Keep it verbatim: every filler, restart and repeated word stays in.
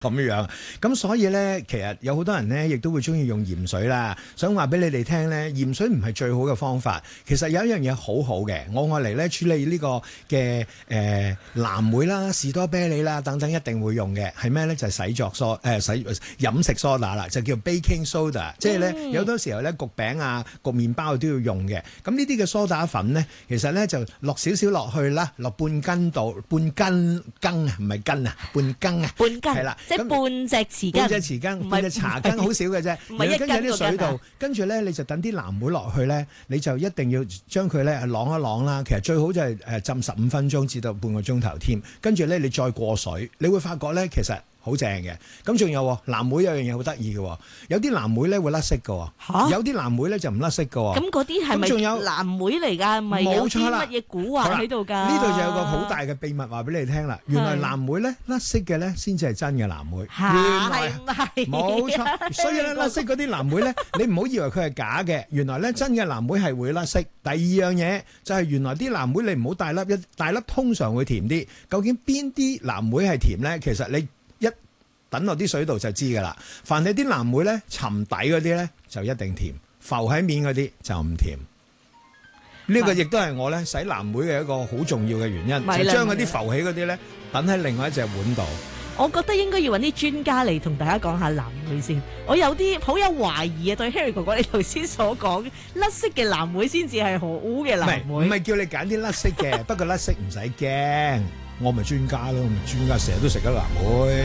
咁樣，咁所以咧，其實有好多人咧，亦都會中意用鹽水啦。想話俾你哋聽咧，鹽水唔係最好嘅方法。其實有一樣嘢好好嘅，我愛嚟咧處理呢個嘅誒藍莓啦、士多啤梨啦等等，一定會用嘅係咩咧？就係、洗作梳誒、呃、洗飲食梳打啦，就叫 baking soda。即係咧，有好多時候咧焗餅啊、焗麵包都要用嘅。咁呢啲嘅梳打粉咧，其實咧就落少少落去啦，落半斤度，半斤羹啊，唔係斤啊，半羹啊， 半斤係啦。 即係半隻匙羹， 半隻匙羹，半隻茶羹，好少嘅啫。 唔係一斤跟住啲水度， 嗰斤啊跟住咧你就等啲藍莓落去咧，你就一定要將佢咧啷一啷啦。其實最好就係誒浸十五分鐘至到半個鐘頭添。跟住咧你再過水，你會發覺咧其實好正嘅。咁仲有藍莓有樣嘢好得意嘅，有啲藍莓咧會甩色嘅， 嚇有啲藍莓咧就唔甩色嘅。 咁嗰啲係咪咁仲有藍莓嚟㗎？咪有啲冇錯啦乜嘢古惑喺度㗎？ 呢度就有個好大嘅秘密話俾你聽啦。原來藍莓咧甩色嘅咧先至係真嘅藍莓。 嚇原來係唔係？ 冇錯，所以咧甩色嗰啲藍莓咧，你唔好以為佢係假嘅，原來咧真嘅藍莓係會甩色。第二樣嘢就係原來啲藍莓你唔好大粒，一大粒通常會甜啲。究竟邊啲藍莓係甜咧？其實你一等落啲水度就知㗎啦。凡係啲藍莓咧沉底嗰啲咧就一定甜，浮喺面嗰啲就唔甜。呢個亦都係我咧洗藍莓嘅一個好重要嘅原因， 咪啦就將嗰啲浮起嗰啲咧等喺另外一隻碗度。 我覺得應該要揾啲專家嚟同大家講下藍莓先。我有啲好有懷疑啊，對 Harry 哥哥你頭先所講甩色嘅藍莓先至係好嘅藍唔係唔莓。 係叫你揀啲甩色嘅，不過甩色唔使驚，我咪專家咯，我咪專家成日都食得藍莓。